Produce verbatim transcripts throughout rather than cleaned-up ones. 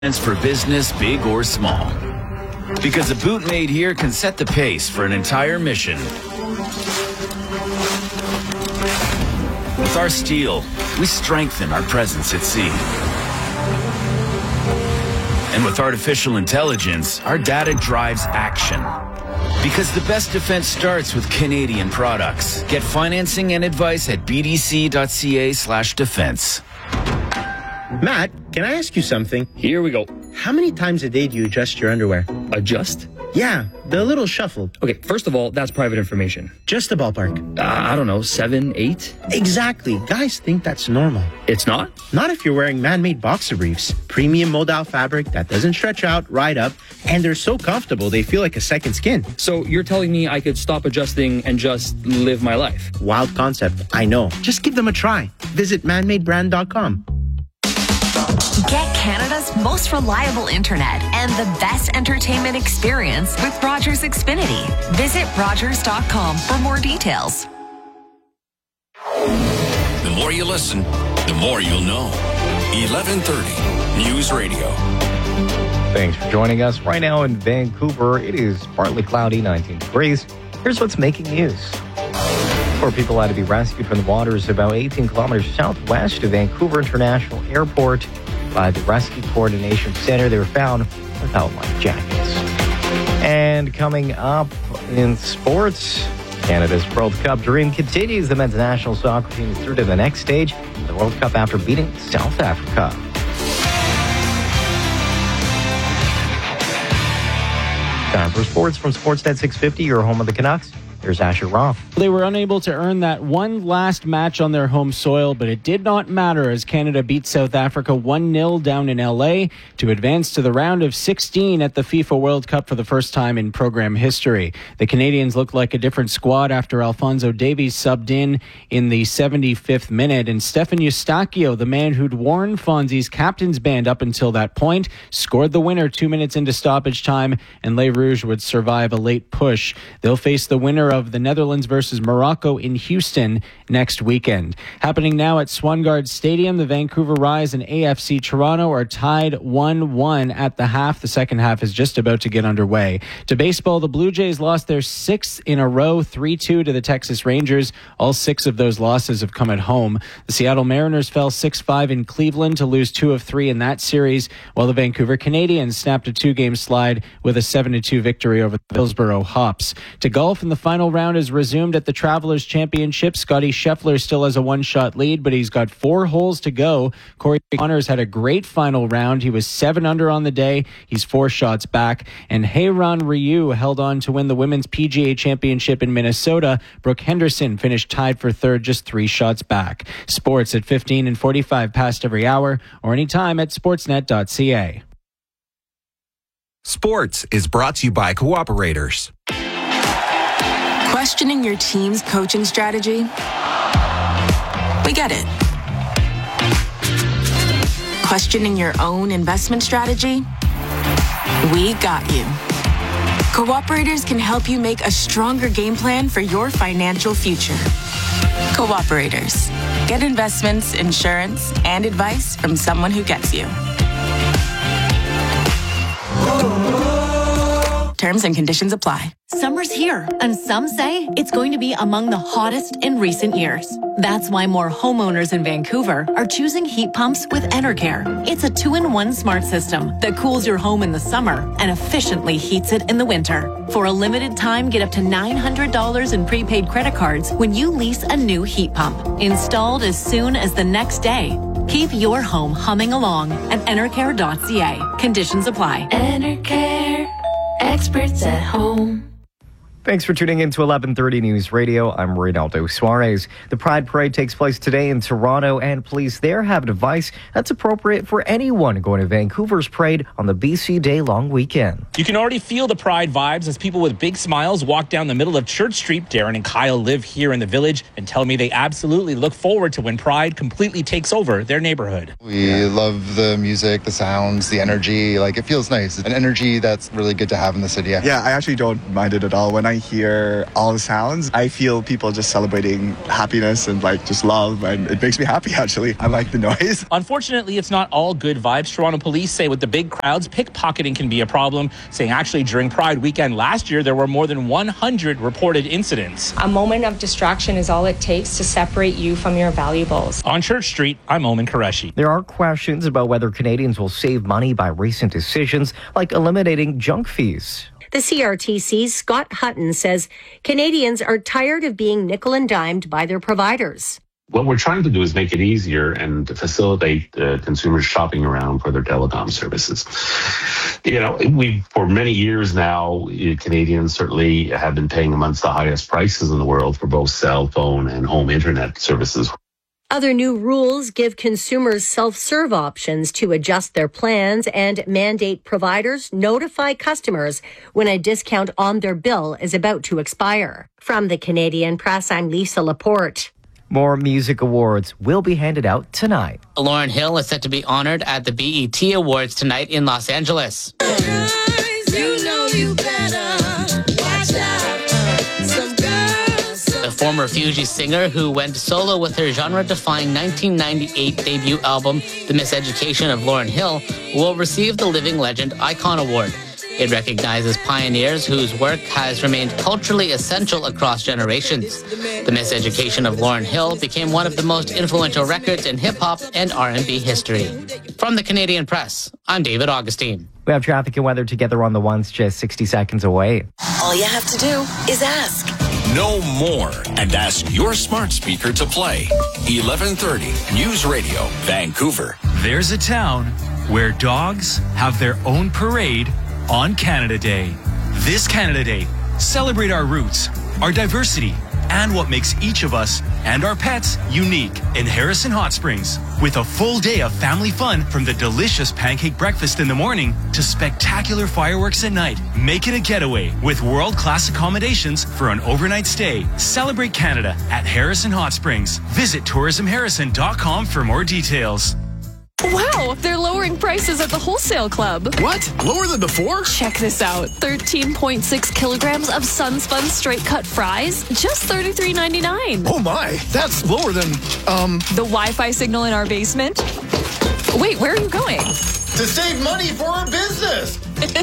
for business, big or small. Because a boot made here can set the pace for an entire mission. With our steel, we strengthen our presence at sea. And with artificial intelligence, our data drives action. Because the best defense starts with Canadian products. Get financing and advice at bdc.ca slash defense. Matt, can I ask you something? Here we go. How many times a day do you adjust your underwear? Adjust? Yeah, the little shuffle. Okay, first of all, that's private information. Just a ballpark. Uh, I don't know, seven, eight? Exactly. Guys think that's normal. It's not? Not if you're wearing man-made boxer briefs. Premium modal fabric that doesn't stretch out, ride up, and they're so comfortable they feel like a second skin. So you're telling me I could stop adjusting and just live my life? Wild concept, I know. Just give them a try. Visit man made brand dot com. Get Canada's most reliable internet and the best entertainment experience with Rogers Xfinity. Visit rogers dot com for more details. The more you listen, the more you'll know. eleven thirty News Radio. Thanks for joining us. Right now in Vancouver, it is partly cloudy, nineteen degrees. Here's what's making news. Four people had to be rescued from the waters about eighteen kilometers southwest of Vancouver International Airport by the Rescue Coordination Center. They were found without life jackets. And coming up in sports, Canada's World Cup dream continues. The men's national soccer team is through to the next stage of the World Cup after beating South Africa. Time for sports from Sportsnet six fifty, your home of the Canucks. Here's Asher Roth. They were unable to earn that one last match on their home soil, but it did not matter as Canada beat South Africa one nil down in L A to advance to the round of sixteen at the FIFA World Cup for the first time in program history. The Canadians looked like a different squad after Alphonso Davies subbed in in the seventy-fifth minute, and Stefan Eustáquio, the man who'd worn Fonzie's captain's band up until that point, scored the winner two minutes into stoppage time, and Les Rouges would survive a late push. They'll face the winner of the Netherlands versus Morocco in Houston next weekend. Happening now at Swangard Stadium, the Vancouver Rise and A F C Toronto are tied one one at the half. The second half is just about to get underway. To baseball, the Blue Jays lost their sixth in a row, three two to the Texas Rangers. All six of those losses have come at home. The Seattle Mariners fell six five in Cleveland to lose two of three in that series, while the Vancouver Canadians snapped a two-game slide with a seven to two victory over the Hillsborough Hops. To golf in the final round is resumed at the Travelers Championship. Scotty Scheffler still has a one-shot lead, but he's got four holes to go. Corey Connors had a great final round. He was seven under on the day. He's four shots back. And Heiran Ryu held on to win the Women's P G A Championship in Minnesota. Brooke Henderson finished tied for third, just three shots back. Sports at fifteen and forty-five past every hour, or anytime at sportsnet dot c a. Sports is brought to you by Cooperators. Questioning your team's coaching strategy? We get it. Questioning your own investment strategy? We got you. Cooperators can help you make a stronger game plan for your financial future. Cooperators. Get investments, insurance, and advice from someone who gets you. Terms and conditions apply. Summer's here, and some say it's going to be among the hottest in recent years. That's why more homeowners in Vancouver are choosing heat pumps with Enercare. It's a two-in-one smart system that cools your home in the summer and efficiently heats it in the winter. For a limited time, get up to nine hundred dollars in prepaid credit cards when you lease a new heat pump. Installed as soon as the next day. Keep your home humming along at enercare dot c a. Conditions apply. Enercare. Experts at home. Thanks for tuning in to eleven thirty News Radio. I'm Reynaldo Suarez. The Pride Parade takes place today in Toronto, and police there have a device that's appropriate for anyone going to Vancouver's parade on the B C Day long weekend. You can already feel the Pride vibes as people with big smiles walk down the middle of Church Street. Darren and Kyle live here in the village and tell me they absolutely look forward to when Pride completely takes over their neighborhood. We yeah. love the music, the sounds, the energy. Like, it feels nice. An energy that's really good to have in the city. Yeah, yeah I actually don't mind it at all. When I I hear all the sounds, I feel people just celebrating happiness and like just love, and it makes me happy actually. I like the noise. Unfortunately, it's not all good vibes. Toronto police say with the big crowds, pickpocketing can be a problem, saying actually during Pride weekend last year, there were more than one hundred reported incidents. A moment of distraction is all it takes to separate you from your valuables. On Church Street, I'm Oman Qureshi. There are questions about whether Canadians will save money by recent decisions like eliminating junk fees. The C R T C's Scott Hutton says Canadians are tired of being nickel and dimed by their providers. What we're trying to do is make it easier and to facilitate uh, consumers shopping around for their telecom services. You know, we for many years now, Canadians certainly have been paying amongst the highest prices in the world for both cell phone and home internet services. Other new rules give consumers self-serve options to adjust their plans and mandate providers notify customers when a discount on their bill is about to expire. From the Canadian Press, I'm Lisa Laporte. More music awards will be handed out tonight. Lauryn Hill is set to be honored at the B E T Awards tonight in Los Angeles. You know you better watch out. Some girls, some The former Fugees singer who went solo with her genre-defying nineteen ninety-eight debut album, The Miseducation of Lauryn Hill, will receive the Living Legend Icon Award. It recognizes pioneers whose work has remained culturally essential across generations. The Miseducation of Lauryn Hill became one of the most influential records in hip-hop and R and B history. From the Canadian Press, I'm David Augustine. We have traffic and weather together on the ones just sixty seconds away. All you have to do is ask. Know more and ask your smart speaker to play. eleven thirty News Radio, Vancouver. There's a town where dogs have their own parade on Canada Day. This Canada Day, celebrate our roots, our diversity, and what makes each of us and our pets unique in Harrison Hot Springs. With a full day of family fun from the delicious pancake breakfast in the morning to spectacular fireworks at night. Make it a getaway with world-class accommodations for an overnight stay. Celebrate Canada at Harrison Hot Springs. Visit tourism harrison dot com for more details. Wow, they're lowering prices at the Wholesale Club. What? Lower than before? Check this out. thirteen point six kilograms of Sunspun straight cut fries, just thirty-three ninety-nine. Oh my, that's lower than, um... the Wi-Fi signal in our basement? Wait, where are you going? To save money for our business!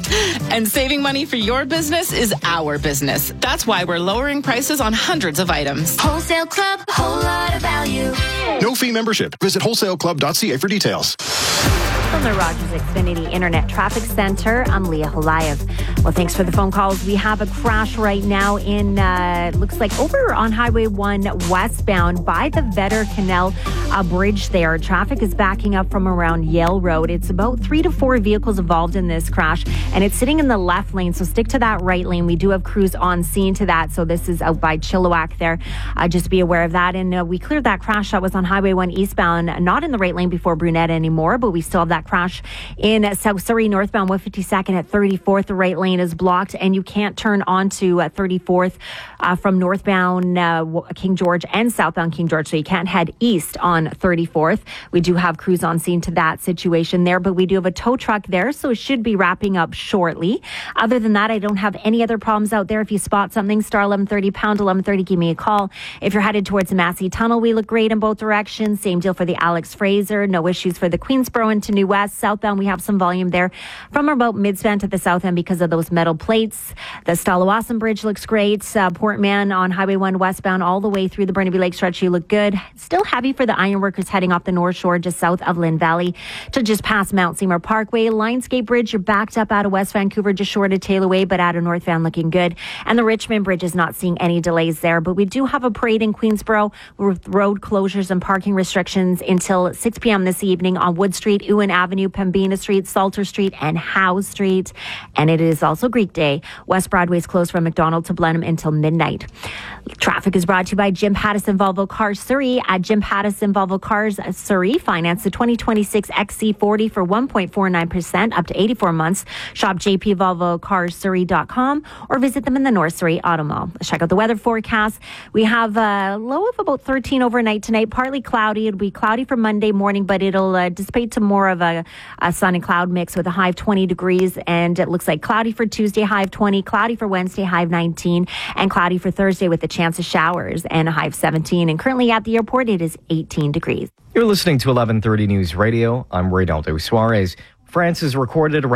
And saving money for your business is our business. That's why we're lowering prices on hundreds of items. Wholesale Club, whole lot of value. No fee membership. Visit wholesale club dot c a for details. From the Rogers Xfinity Internet Traffic Center, I'm Leah Holayev. Well, thanks for the phone calls. We have a crash right now in, uh, looks like over on Highway one westbound by the Vetter Canal uh, Bridge there. Traffic is backing up from around Yale Road. It's about three to four vehicles involved in this crash, and it's sitting in the left lane, so stick to that right lane. We do have crews on scene to that, so this is out by Chilliwack there. Uh, just be aware of that. And uh, we cleared that crash that was on Highway one eastbound, not in the right lane before Brunette anymore, but we still have that crash in South Surrey northbound one fifty-second at thirty-fourth. The right lane is blocked, and you can't turn onto uh, thirty-fourth uh, from northbound uh, King George and southbound King George, so you can't head east on thirty-fourth. We do have crews on scene to that situation there, but we do have a tow truck there, so it should be wrapping up shortly. Other than that, I don't have any other problems out there. If you spot something, star eleven thirty, pound eleven thirty, give me a call. If you're headed towards the Massey Tunnel, we look great in both directions. Same deal for the Alex Fraser. No issues for the Queensboro into New West. Southbound, we have some volume there from about midspan to the south end because of those metal plates. The Stalawasan Bridge looks great. Uh, Portman on Highway one westbound all the way through the Burnaby Lake stretch, you look good. Still heavy for the ironworkers heading off the North Shore just south of Lynn Valley to just past Mount Seymour Parkway. Lionsgate Bridge, you're backed up out of West Vancouver just short of Tailaway, but out of North Van looking good. And the Richmond Bridge is not seeing any delays there, but we do have a parade in Queensboro with road closures and parking restrictions until six p.m. this evening on Wood Street, Ewan Avenue, Pembina Street, Salter Street, and Howe Street. And it is also Greek Day. West Broadway is closed from McDonald to Blenheim until midnight. Traffic is brought to you by Jim Pattison Volvo Cars Surrey. At Jim Pattison Volvo Cars Surrey, finance the twenty twenty-six X C forty for one point four nine percent up to eighty-four months. Shop j p volvo cars surrey dot com or visit them in the North Surrey Auto Mall. Let's check out the weather forecast. We have a low of about thirteen overnight tonight, partly cloudy. It'll be cloudy for Monday morning, but it'll uh, dissipate to more of a uh, a sun and cloud mix with a high of twenty degrees. And it looks like cloudy for Tuesday, high of twenty, cloudy for Wednesday, high of nineteen, and cloudy for Thursday with a chance of showers and a high of seventeen. And currently at the airport, it is eighteen degrees. You're listening to eleven thirty News Radio. I'm Reynaldo Suarez. France has recorded around